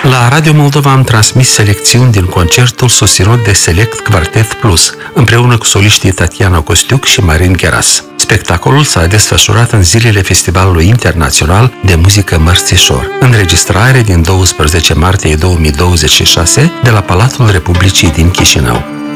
La Radio Moldova am transmis selecțiuni din concertul susținut de Select Quartet Plus, împreună cu soliștii Tatiana Costiuc și Marin Gheras. Spectacolul s-a desfășurat în zilele Festivalului Internațional de Muzică Mărțișor. Înregistrare din 12 martie 2026 de la Palatul Republicii din Chișinău.